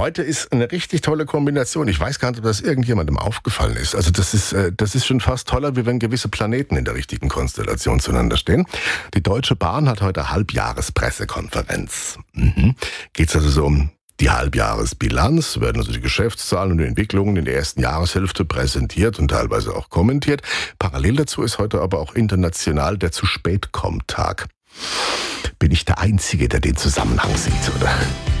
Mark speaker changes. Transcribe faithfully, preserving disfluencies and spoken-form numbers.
Speaker 1: Heute ist eine richtig tolle Kombination. Ich weiß gar nicht, ob das irgendjemandem aufgefallen ist. Also das ist, äh, das ist schon fast toller, wie wenn gewisse Planeten in der richtigen Konstellation zueinander stehen. Die Deutsche Bahn hat heute Halbjahrespressekonferenz. Mhm. Geht es also so um die Halbjahresbilanz, werden also die Geschäftszahlen und die Entwicklungen in der ersten Jahreshälfte präsentiert und teilweise auch kommentiert. Parallel dazu ist heute aber auch international der Zu-Spät-Kommt-Tag. Bin ich der Einzige, der den Zusammenhang sieht, oder?